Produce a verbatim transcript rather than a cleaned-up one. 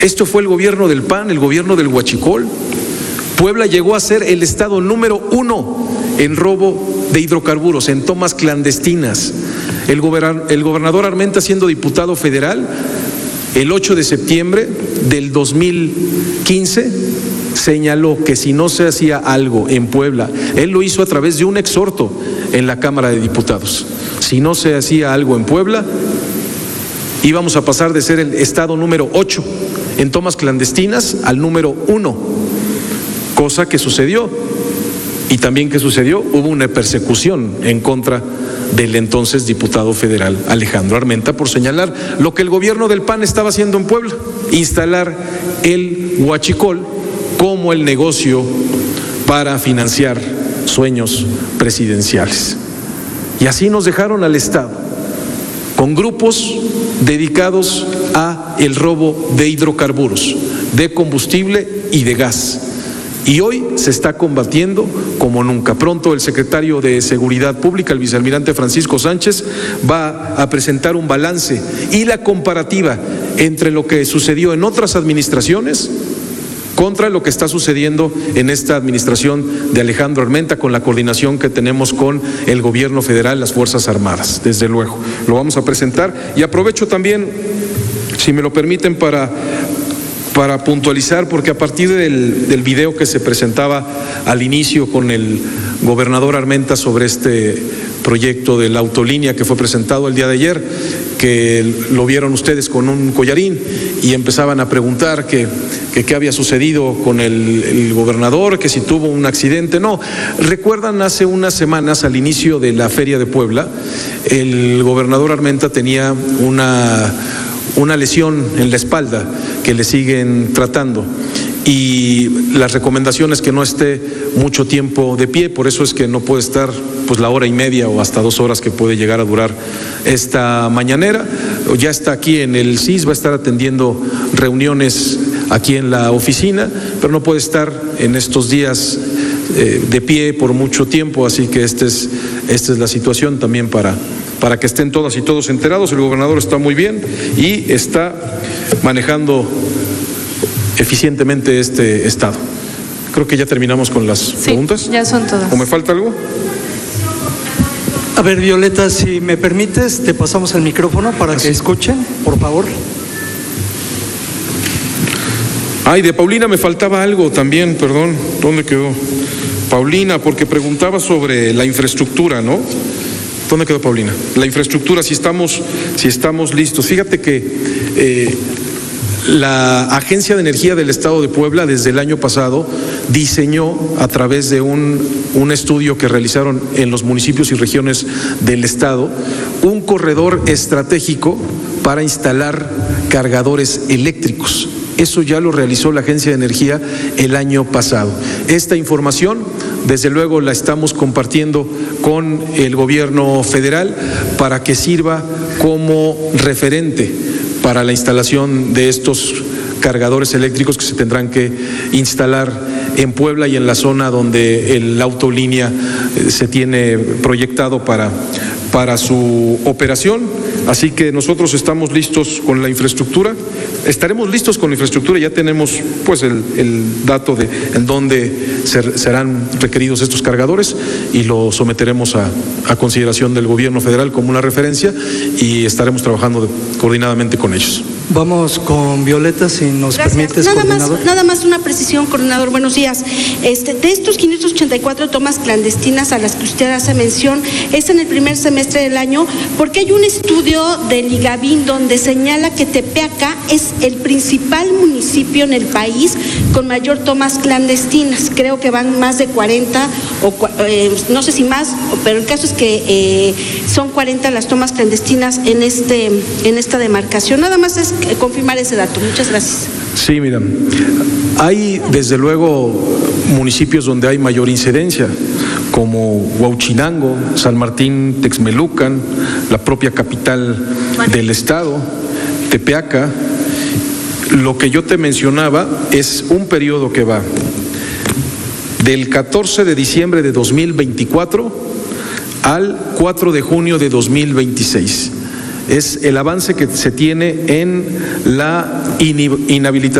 Esto fue el gobierno del P A N, el gobierno del Huachicol. Puebla llegó a ser el estado número uno en robo de hidrocarburos, en tomas clandestinas. El, gober- el gobernador Armenta, siendo diputado federal, el ocho de septiembre del dos mil quince, señaló que si no se hacía algo en Puebla, él lo hizo a través de un exhorto en la Cámara de Diputados. Si no se hacía algo en Puebla, íbamos a pasar de ser el estado número ocho en tomas clandestinas al número uno, cosa que sucedió. Y también que sucedió, hubo una persecución en contra del entonces diputado federal Alejandro Armenta por señalar lo que el gobierno del P A N estaba haciendo en Puebla, instalar el Huachicol como el negocio para financiar sueños presidenciales. Y así nos dejaron al Estado, con grupos dedicados a el robo de hidrocarburos, de combustible y de gas. Y hoy se está combatiendo como nunca. Pronto el secretario de Seguridad Pública, el vicealmirante Francisco Sánchez, va a presentar un balance y la comparativa entre lo que sucedió en otras administraciones contra lo que está sucediendo en esta administración de Alejandro Armenta, con la coordinación que tenemos con el gobierno federal, las Fuerzas Armadas. Desde luego, lo vamos a presentar. Y aprovecho también, si me lo permiten, para... para puntualizar, porque a partir del, del video que se presentaba al inicio con el gobernador Armenta sobre este proyecto de la autolínea que fue presentado el día de ayer, que lo vieron ustedes con un collarín y empezaban a preguntar que que qué había sucedido con el, el gobernador, que si tuvo un accidente. No, recuerdan hace unas semanas, al inicio de la Feria de Puebla, el gobernador Armenta tenía una... una lesión en la espalda que le siguen tratando, y las recomendaciones que no esté mucho tiempo de pie, por eso es que no puede estar pues la hora y media o hasta dos horas que puede llegar a durar esta mañanera. Ya está aquí en el C I S, va a estar atendiendo reuniones aquí en la oficina, pero no puede estar en estos días eh, de pie por mucho tiempo, así que este es, esta es la situación también para para que estén todas y todos enterados. El gobernador está muy bien y está manejando eficientemente este estado. Creo que ya terminamos con las sí, preguntas. Ya son todas. ¿O me falta algo? A ver, Violeta, si me permites, te pasamos el micrófono para que escuchen, por favor. Ay, de Paulina me faltaba algo también, perdón. ¿Dónde quedó? Paulina, porque preguntaba sobre la infraestructura, ¿no? ¿Dónde quedó Paulina? La infraestructura, si estamos, si estamos listos. Fíjate que eh, la Agencia de Energía del Estado de Puebla desde el año pasado diseñó, a través de un, un estudio que realizaron en los municipios y regiones del estado, un corredor estratégico para instalar cargadores eléctricos. Eso ya lo realizó la Agencia de Energía el año pasado. Esta información, desde luego, la estamos compartiendo con el gobierno federal para que sirva como referente para la instalación de estos cargadores eléctricos que se tendrán que instalar en Puebla y en la zona donde el autolínea se tiene proyectado para, para su operación. Así que nosotros estamos listos con la infraestructura, estaremos listos con la infraestructura, ya tenemos pues el, el dato de en dónde ser, serán requeridos estos cargadores y lo someteremos a, a consideración del gobierno federal como una referencia y estaremos trabajando de, coordinadamente con ellos. Vamos con Violeta, si nos Gracias. permites, nada coordinador. Más, nada más una precisión, coordinador. Buenos días. Este, de estos quinientas ochenta y cuatro tomas clandestinas a las que usted hace mención, es en el primer semestre del año, porque hay un estudio del IGABIN donde señala que Tepeaca es el principal municipio en el país con mayor tomas clandestinas. Creo que van más de cuarenta, o eh, no sé si más, pero el caso es que eh, son cuarenta las tomas clandestinas en, este, en esta demarcación. Nada más es confirmar ese dato. Muchas gracias. Sí, mira, hay desde luego municipios donde hay mayor incidencia, como Huauchinango, San Martín, Texmelucan, la propia capital del estado, Tepeaca. Lo que yo te mencionaba es un periodo que va del catorce de diciembre de dos mil veinticuatro al cuatro de junio de dos mil veintiséis. es el avance que se tiene en la inhabilitación